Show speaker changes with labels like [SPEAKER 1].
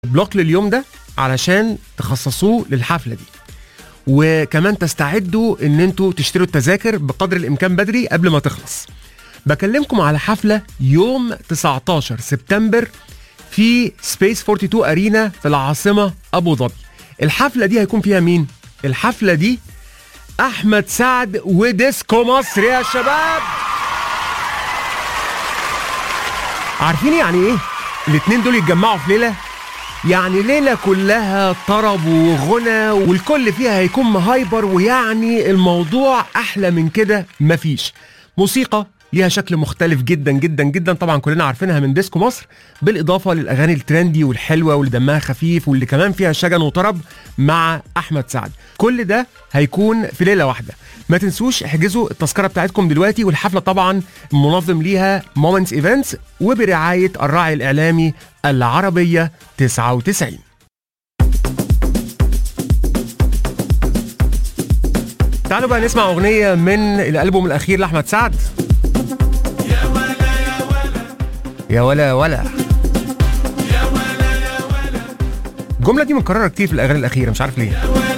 [SPEAKER 1] بلوك لليوم ده علشان تخصصوه للحفلة دي، وكمان تستعدوا ان انتوا تشتروا التذاكر بقدر الامكان بدري قبل ما تخلص. بكلمكم على حفلة يوم 19 سبتمبر في سبيس 42 أرينا في العاصمة أبو ظبي. الحفلة دي هيكون فيها مين؟ الحفلة دي أحمد سعد وديسكو مصر يا شباب. عارفين يعني إيه؟ الاتنين دول يتجمعوا في ليلة، يعني ليلة كلها طرب وغنى والكل فيها هيكون مهايبر، ويعني الموضوع أحلى من كده مفيش. موسيقى ليها شكل مختلف جدا جدا جدا، طبعا كلنا عارفينها من ديسكو مصر، بالإضافة للأغاني الترندي والحلوة واللي دمها خفيف واللي كمان فيها شجن وطرب مع أحمد سعد. كل ده هيكون في ليلة واحدة. ما تنسوش احجزوا التذكرة بتاعتكم دلوقتي، والحفلة طبعا منظم ليها مومنتس ايفنتس وبرعاية الراعي الإعلامي العربية 99. تعالوا بقى نسمع أغنية من الألبوم الأخير لأحمد سعد، يا ولا يا ولا. الجملة دي مكررة كتير في الأغاني الأخيرة، مش عارف ليه.